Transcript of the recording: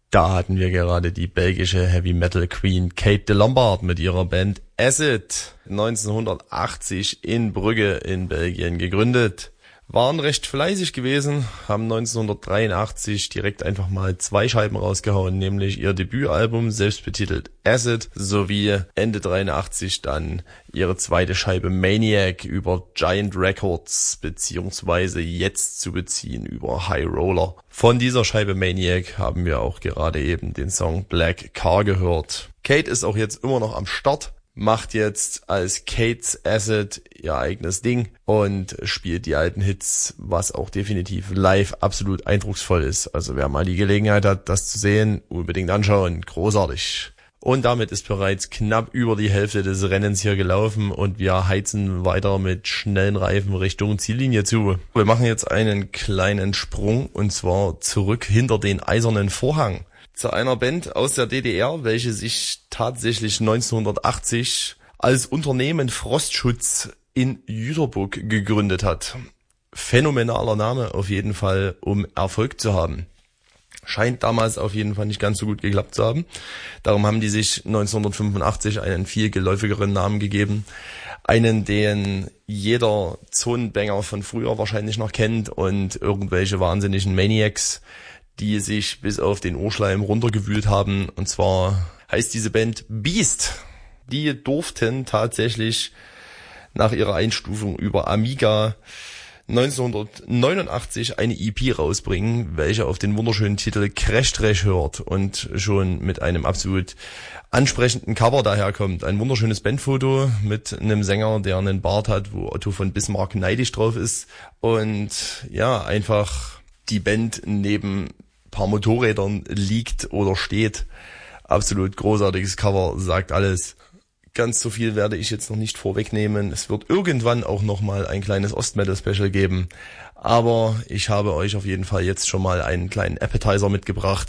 Da hatten wir gerade die belgische Heavy Metal Queen Kate de Lombard mit ihrer Band Acid, 1980 in Brügge in Belgien gegründet. Waren recht fleißig gewesen, haben 1983 direkt einfach mal 2 Scheiben rausgehauen, nämlich ihr Debütalbum, selbstbetitelt Acid, sowie Ende 83 dann ihre zweite Scheibe Maniac über Giant Records, beziehungsweise jetzt zu beziehen über High Roller. Von dieser Scheibe Maniac haben wir auch gerade eben den Song Black Car gehört. Kate ist auch jetzt immer noch am Start, macht jetzt als Kate's Acid ihr eigenes Ding und spielt die alten Hits, was auch definitiv live absolut eindrucksvoll ist. Also wer mal die Gelegenheit hat, das zu sehen, unbedingt anschauen. Großartig. Und damit ist bereits knapp über die Hälfte des Rennens hier gelaufen und wir heizen weiter mit schnellen Reifen Richtung Ziellinie zu. Wir machen jetzt einen kleinen Sprung und zwar zurück hinter den eisernen Vorhang. Zu einer Band aus der DDR, welche sich tatsächlich 1980 als Unternehmen Frostschutz in Jüterbock gegründet hat. Phänomenaler Name auf jeden Fall, um Erfolg zu haben. Scheint damals auf jeden Fall nicht ganz so gut geklappt zu haben. Darum haben die sich 1985 einen viel geläufigeren Namen gegeben. Einen, den jeder Zonenbanger von früher wahrscheinlich noch kennt und irgendwelche wahnsinnigen Maniacs, die sich bis auf den Ohrschleim runtergewühlt haben. Und zwar heißt diese Band Beast. Die durften tatsächlich nach ihrer Einstufung über Amiga 1989 eine EP rausbringen, welche auf den wunderschönen Titel Crash Trash hört und schon mit einem absolut ansprechenden Cover daherkommt. Ein wunderschönes Bandfoto mit einem Sänger, der einen Bart hat, wo Otto von Bismarck neidisch drauf ist. Und ja, einfach die Band neben paar Motorrädern liegt oder steht. Absolut großartiges Cover, sagt alles. Ganz so viel werde ich jetzt noch nicht vorwegnehmen. Es wird irgendwann auch nochmal ein kleines Ostmetal-Special geben. Aber ich habe euch auf jeden Fall jetzt schon mal einen kleinen Appetizer mitgebracht.